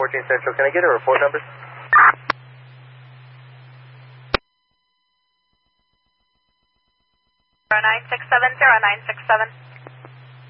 14 Central, can I get a report number? 0967, 0967.